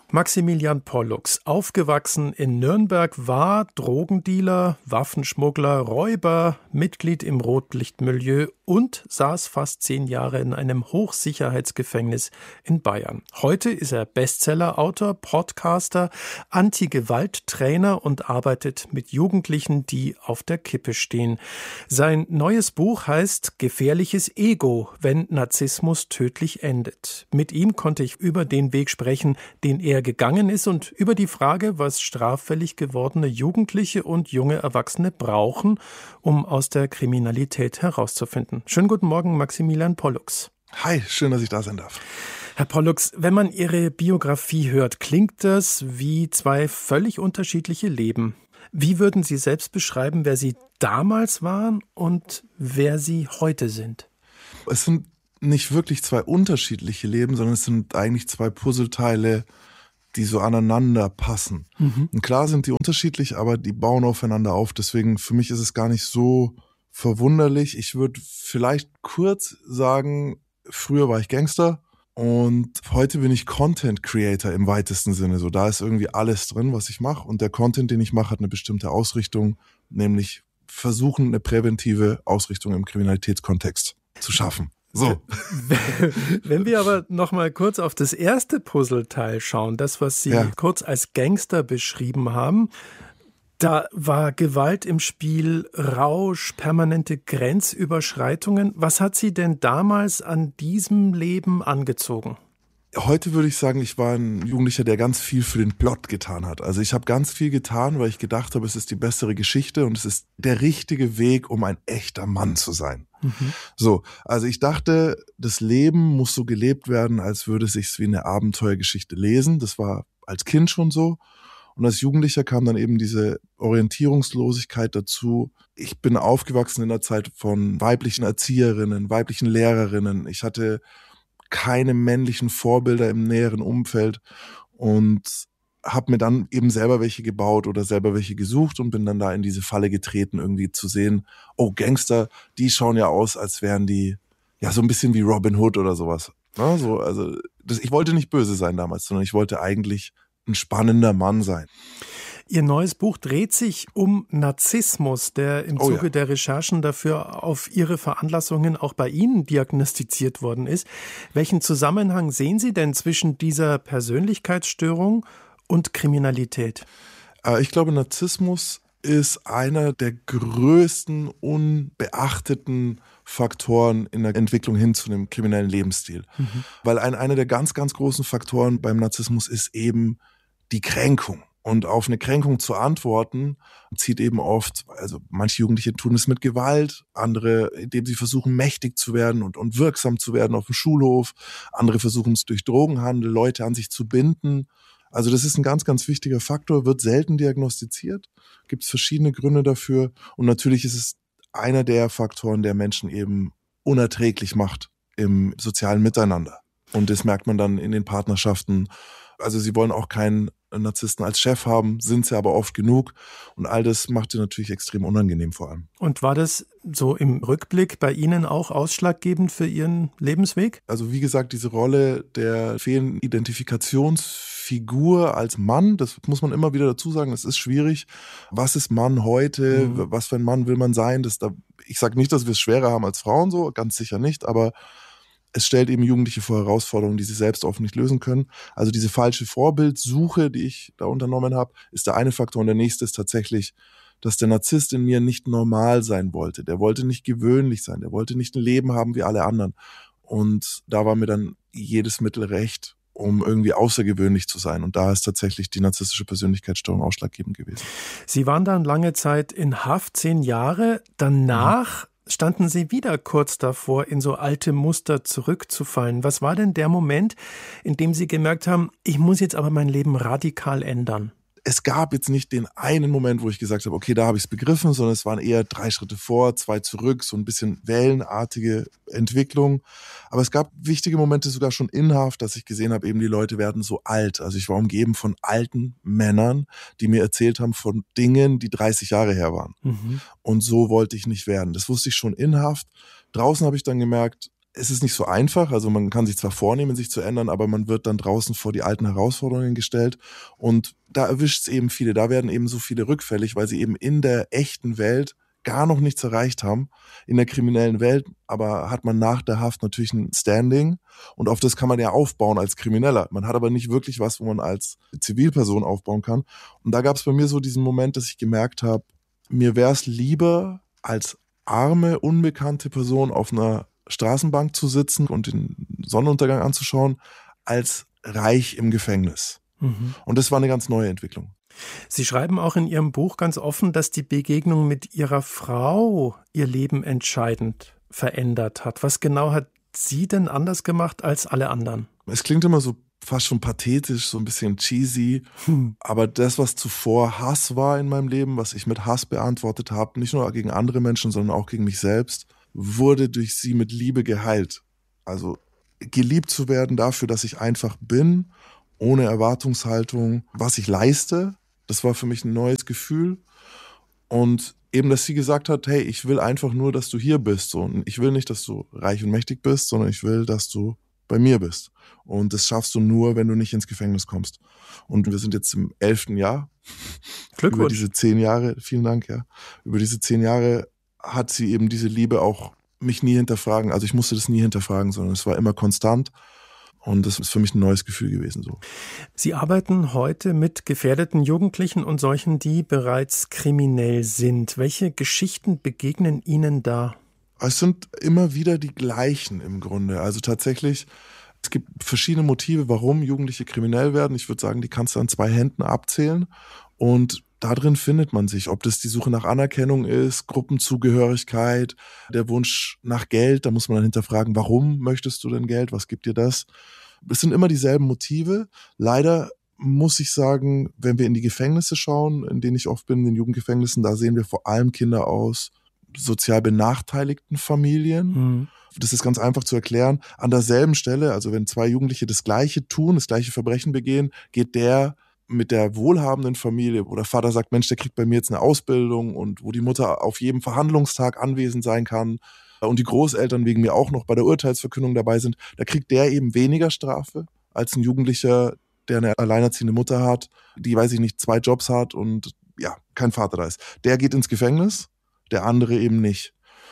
Maximilian Pollux, aufgewachsen in Nürnberg, war Drogendealer, Waffenschmuggler, Räuber, Mitglied im Rotlichtmilieu und saß fast 10 Jahre in einem Hochsicherheitsgefängnis in Bayern. Heute ist er Bestsellerautor, Podcaster, Anti-Gewalt-Trainer und arbeitet mit Jugendlichen, die auf der Kippe stehen. Sein neues Buch heißt Gefährliches Ego, wenn Narzissmus tödlich endet. Mit ihm konnte ich über den Weg sprechen, den er gegangen ist und über die Frage, was straffällig gewordene Jugendliche und junge Erwachsene brauchen, um aus der Kriminalität herauszufinden. Schönen guten Morgen, Maximilian Pollux. Hi, schön, dass ich da sein darf. Herr Pollux, wenn man Ihre Biografie hört, klingt das wie zwei völlig unterschiedliche Leben. Wie würden Sie selbst beschreiben, wer Sie damals waren und wer Sie heute sind? Es sind nicht wirklich zwei unterschiedliche Leben, sondern es sind eigentlich zwei Puzzleteile, die so aneinander passen. Und klar sind die unterschiedlich, aber die bauen aufeinander auf. Deswegen, für mich ist es gar nicht so verwunderlich. Ich würde vielleicht kurz sagen, früher war ich Gangster und heute bin ich Content Creator im weitesten Sinne. So, da ist irgendwie alles drin, was ich mache. Und der Content, den ich mache, hat eine bestimmte Ausrichtung, nämlich versuchen, eine präventive Ausrichtung im Kriminalitätskontext zu schaffen. So. Wenn wir aber noch mal kurz auf das erste Puzzleteil schauen, das, was Sie kurz als Gangster beschrieben haben, da war Gewalt im Spiel, Rausch, permanente Grenzüberschreitungen. Was hat Sie denn damals an diesem Leben angezogen? Heute würde ich sagen, ich war ein Jugendlicher, der ganz viel für den Plot getan hat. Also ich habe ganz viel getan, weil ich gedacht habe, es ist die bessere Geschichte und es ist der richtige Weg, um ein echter Mann zu sein. So, also ich dachte, das Leben muss so gelebt werden, als würde es sich wie eine Abenteuergeschichte lesen. Das war als Kind schon so. Und als Jugendlicher kam dann eben diese Orientierungslosigkeit dazu. Ich bin aufgewachsen in der Zeit von weiblichen Erzieherinnen, weiblichen Lehrerinnen. Ich hatte keine männlichen Vorbilder im näheren Umfeld und habe mir dann eben selber welche gebaut oder selber welche gesucht und bin dann da in diese Falle getreten, irgendwie zu sehen, oh, Gangster, die schauen ja aus, als wären die ja so ein bisschen wie Robin Hood oder sowas. Ja, so, also ich wollte nicht böse sein damals, sondern ich wollte eigentlich ein spannender Mann sein. Ihr neues Buch dreht sich um Narzissmus, der im Zuge der Recherchen dafür auf Ihre Veranlassungen auch bei Ihnen diagnostiziert worden ist. Welchen Zusammenhang sehen Sie denn zwischen dieser Persönlichkeitsstörung und Kriminalität? Ich glaube, Narzissmus ist einer der größten unbeachteten Faktoren in der Entwicklung hin zu einem kriminellen Lebensstil. Weil einer der ganz, ganz großen Faktoren beim Narzissmus ist eben die Kränkung. Und auf eine Kränkung zu antworten, zieht eben oft, also manche Jugendliche tun es mit Gewalt, andere, indem sie versuchen, mächtig zu werden und wirksam zu werden auf dem Schulhof. Andere versuchen es durch Drogenhandel, Leute an sich zu binden. Also das ist ein ganz, ganz wichtiger Faktor, wird selten diagnostiziert, gibt es verschiedene Gründe dafür. Und natürlich ist es einer der Faktoren, der Menschen eben unerträglich macht im sozialen Miteinander. Und das merkt man dann in den Partnerschaften. Also sie wollen auch keinen Narzissten als Chef haben, sind sie aber oft genug. Und all das macht sie natürlich extrem unangenehm vor allem. Und war das so im Rückblick bei Ihnen auch ausschlaggebend für Ihren Lebensweg? Also wie gesagt, diese Rolle der fehlenden Identifikationsfigur als Mann, das muss man immer wieder dazu sagen, das ist schwierig. Was ist Mann heute? Was für ein Mann will man sein? Ich sage nicht, dass wir es schwerer haben als Frauen, so ganz sicher nicht, aber es stellt eben Jugendliche vor Herausforderungen, die sie selbst oft nicht lösen können. Also diese falsche Vorbildsuche, die ich da unternommen habe, ist der eine Faktor. Und der nächste ist tatsächlich, dass der Narzisst in mir nicht normal sein wollte. Der wollte nicht gewöhnlich sein. Der wollte nicht ein Leben haben wie alle anderen. Und da war mir dann jedes Mittel recht, um irgendwie außergewöhnlich zu sein. Und da ist tatsächlich die narzisstische Persönlichkeitsstörung ausschlaggebend gewesen. Sie waren dann lange Zeit in Haft, 10 Jahre. Danach standen Sie wieder kurz davor, in so alte Muster zurückzufallen. Was war denn der Moment, in dem Sie gemerkt haben, ich muss jetzt aber mein Leben radikal ändern? Es gab jetzt nicht den einen Moment, wo ich gesagt habe, okay, da habe ich es begriffen, sondern es waren eher 3 Schritte vor, 2 zurück, so ein bisschen wellenartige Entwicklung. Aber es gab wichtige Momente sogar schon in Haft, dass ich gesehen habe, eben die Leute werden so alt. Also ich war umgeben von alten Männern, die mir erzählt haben von Dingen, die 30 Jahre her waren. Und so wollte ich nicht werden. Das wusste ich schon in Haft. Draußen habe ich dann gemerkt, es ist nicht so einfach, also man kann sich zwar vornehmen, sich zu ändern, aber man wird dann draußen vor die alten Herausforderungen gestellt und da erwischt es eben viele, da werden eben so viele rückfällig, weil sie eben in der echten Welt gar noch nichts erreicht haben. In der kriminellen Welt aber hat man nach der Haft natürlich ein Standing und auf das kann man ja aufbauen als Krimineller. Man hat aber nicht wirklich was, wo man als Zivilperson aufbauen kann. Und da gab es bei mir so diesen Moment, dass ich gemerkt habe, mir wäre es lieber als arme, unbekannte Person auf einer Straßenbank zu sitzen und den Sonnenuntergang anzuschauen, als reich im Gefängnis. Und das war eine ganz neue Entwicklung. Sie schreiben auch in Ihrem Buch ganz offen, dass die Begegnung mit Ihrer Frau Ihr Leben entscheidend verändert hat. Was genau hat sie denn anders gemacht als alle anderen? Es klingt immer so fast schon pathetisch, so ein bisschen cheesy, aber das, was zuvor Hass war in meinem Leben, was ich mit Hass beantwortet habe, nicht nur gegen andere Menschen, sondern auch gegen mich selbst, wurde durch sie mit Liebe geheilt. Also geliebt zu werden dafür, dass ich einfach bin, ohne Erwartungshaltung, was ich leiste, das war für mich ein neues Gefühl. Und eben, dass sie gesagt hat, hey, ich will einfach nur, dass du hier bist. Und ich will nicht, dass du reich und mächtig bist, sondern ich will, dass du bei mir bist. Und das schaffst du nur, wenn du nicht ins Gefängnis kommst. Und wir sind jetzt im 11. Jahr. Glückwunsch. Über diese 10 Jahre, vielen Dank, ja. Über diese 10 Jahre hat sie eben diese Liebe auch mich nie hinterfragen. Also ich musste das nie hinterfragen, sondern es war immer konstant. Und das ist für mich ein neues Gefühl gewesen. So. Sie arbeiten heute mit gefährdeten Jugendlichen und solchen, die bereits kriminell sind. Welche Geschichten begegnen Ihnen da? Es sind immer wieder die gleichen im Grunde. Also tatsächlich, es gibt verschiedene Motive, warum Jugendliche kriminell werden. Ich würde sagen, die kannst du an 2 Händen abzählen. Und da drin findet man sich, ob das die Suche nach Anerkennung ist, Gruppenzugehörigkeit, der Wunsch nach Geld. Da muss man dann hinterfragen, warum möchtest du denn Geld? Was gibt dir das? Es sind immer dieselben Motive. Leider muss ich sagen, wenn wir in die Gefängnisse schauen, in denen ich oft bin, in den Jugendgefängnissen, da sehen wir vor allem Kinder aus sozial benachteiligten Familien. Das ist ganz einfach zu erklären. An derselben Stelle, also wenn 2 Jugendliche das Gleiche tun, das gleiche Verbrechen begehen, geht der mit der wohlhabenden Familie, wo der Vater sagt, Mensch, der kriegt bei mir jetzt eine Ausbildung und wo die Mutter auf jedem Verhandlungstag anwesend sein kann und die Großeltern wegen mir auch noch bei der Urteilsverkündung dabei sind, da kriegt der eben weniger Strafe als ein Jugendlicher, der eine alleinerziehende Mutter hat, die, weiß ich nicht, 2 Jobs hat und ja, kein Vater da ist. Der geht ins Gefängnis, der andere eben nicht.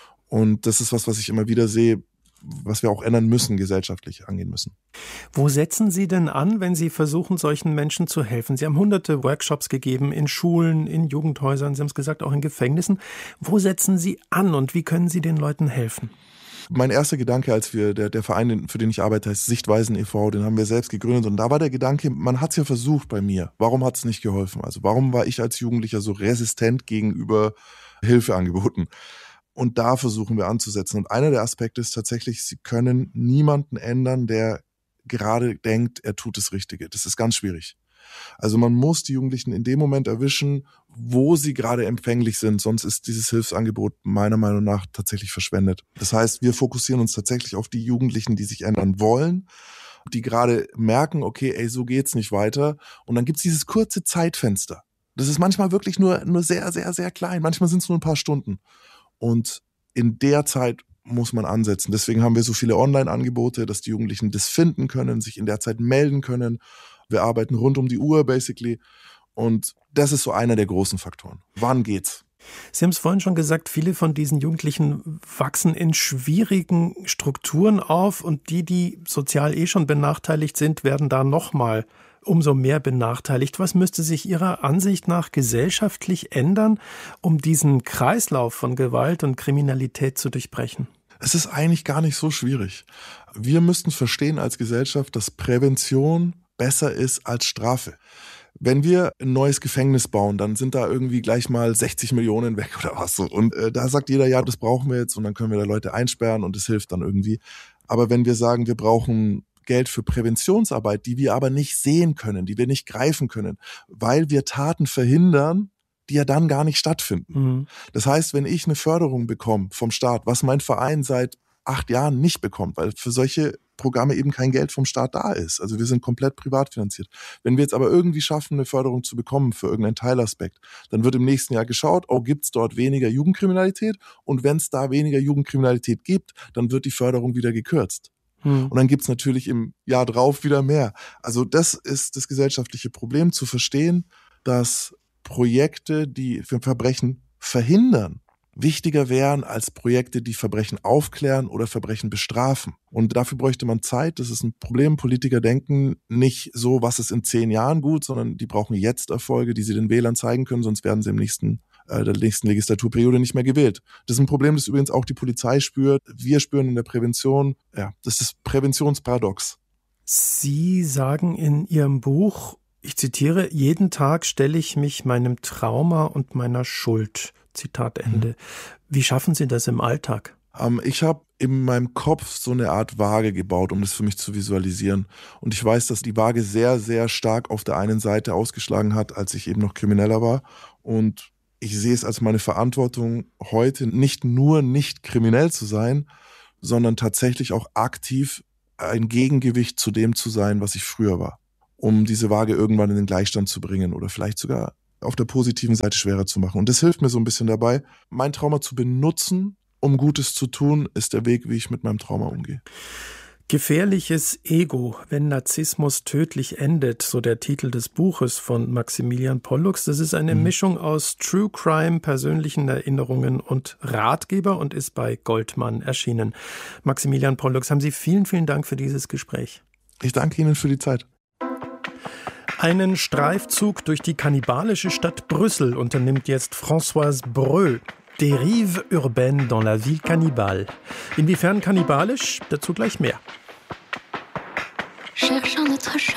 Und das ist was ich immer wieder sehe, was wir auch ändern müssen, gesellschaftlich angehen müssen. Wo setzen Sie denn an, wenn Sie versuchen, solchen Menschen zu helfen? Sie haben hunderte Workshops gegeben in Schulen, in Jugendhäusern, Sie haben es gesagt, auch in Gefängnissen. Wo setzen Sie an und wie können Sie den Leuten helfen? Mein erster Gedanke, als wir, der Verein, für den ich arbeite, heißt Sichtweisen e.V., den haben wir selbst gegründet und da war der Gedanke, man hat es ja versucht bei mir. Warum hat es nicht geholfen? Also warum war ich als Jugendlicher so resistent gegenüber Hilfeangeboten? Und da versuchen wir anzusetzen. Und einer der Aspekte ist tatsächlich, Sie können niemanden ändern, der gerade denkt, er tut das Richtige. Das ist ganz schwierig. Also man muss die Jugendlichen in dem Moment erwischen, wo sie gerade empfänglich sind. Sonst ist dieses Hilfsangebot meiner Meinung nach tatsächlich verschwendet. Das heißt, wir fokussieren uns tatsächlich auf die Jugendlichen, die sich ändern wollen, die gerade merken, okay, ey, so geht's nicht weiter. Und dann gibt's dieses kurze Zeitfenster. Das ist manchmal wirklich nur sehr, sehr, sehr klein. Manchmal sind es nur ein paar Stunden. Und in der Zeit muss man ansetzen. Deswegen haben wir so viele Online-Angebote, dass die Jugendlichen das finden können, sich in der Zeit melden können. Wir arbeiten rund um die Uhr, basically. Und das ist so einer der großen Faktoren. Wann geht's? Sie haben es vorhin schon gesagt, viele von diesen Jugendlichen wachsen in schwierigen Strukturen auf und die sozial schon benachteiligt sind, werden da nochmal umso mehr benachteiligt. Was müsste sich Ihrer Ansicht nach gesellschaftlich ändern, um diesen Kreislauf von Gewalt und Kriminalität zu durchbrechen? Es ist eigentlich gar nicht so schwierig. Wir müssten verstehen als Gesellschaft, dass Prävention besser ist als Strafe. Wenn wir ein neues Gefängnis bauen, dann sind da irgendwie gleich mal 60 Millionen weg oder was so. Und da sagt jeder, ja, das brauchen wir jetzt und dann können wir da Leute einsperren und das hilft dann irgendwie. Aber wenn wir sagen, wir brauchen Geld für Präventionsarbeit, die wir aber nicht sehen können, die wir nicht greifen können, weil wir Taten verhindern, die ja dann gar nicht stattfinden. Das heißt, wenn ich eine Förderung bekomme vom Staat, was mein Verein seit 8 Jahren nicht bekommt, weil für solche Programme eben kein Geld vom Staat da ist. Also wir sind komplett privat finanziert. Wenn wir jetzt aber irgendwie schaffen, eine Förderung zu bekommen für irgendeinen Teilaspekt, dann wird im nächsten Jahr geschaut, gibt es dort weniger Jugendkriminalität? Und wenn es da weniger Jugendkriminalität gibt, dann wird die Förderung wieder gekürzt. Und dann gibt es natürlich im Jahr drauf wieder mehr. Also das ist das gesellschaftliche Problem, zu verstehen, dass Projekte, die Verbrechen verhindern, wichtiger wären als Projekte, die Verbrechen aufklären oder Verbrechen bestrafen. Und dafür bräuchte man Zeit. Das ist ein Problem. Politiker denken nicht so, was ist in 10 Jahren gut, sondern die brauchen jetzt Erfolge, die sie den Wählern zeigen können, sonst werden sie der nächsten Legislaturperiode nicht mehr gewählt. Das ist ein Problem, das übrigens auch die Polizei spürt. Wir spüren in der Prävention. Ja, das ist das Präventionsparadox. Sie sagen in Ihrem Buch, ich zitiere, jeden Tag stelle ich mich meinem Trauma und meiner Schuld. Zitat Ende. Wie schaffen Sie das im Alltag? Ich habe in meinem Kopf so eine Art Waage gebaut, um das für mich zu visualisieren. Und ich weiß, dass die Waage sehr, sehr stark auf der einen Seite ausgeschlagen hat, als ich eben noch Krimineller war. Und ich sehe es als meine Verantwortung, heute nicht nur nicht kriminell zu sein, sondern tatsächlich auch aktiv ein Gegengewicht zu dem zu sein, was ich früher war, um diese Waage irgendwann in den Gleichstand zu bringen oder vielleicht sogar auf der positiven Seite schwerer zu machen. Und das hilft mir so ein bisschen dabei. Mein Trauma zu benutzen, um Gutes zu tun, ist der Weg, wie ich mit meinem Trauma umgehe. Gefährliches Ego, wenn Narzissmus tödlich endet, so der Titel des Buches von Maximilian Pollux. Das ist eine Mischung aus True Crime, persönlichen Erinnerungen und Ratgeber und ist bei Goldmann erschienen. Maximilian Pollux, haben Sie vielen, vielen Dank für dieses Gespräch. Ich danke Ihnen für die Zeit. Einen Streifzug durch die kannibalische Stadt Brüssel unternimmt jetzt Françoise Breu. Dérive urbaine dans la ville cannibale. Inwiefern kannibalisch? Dazu gleich mehr.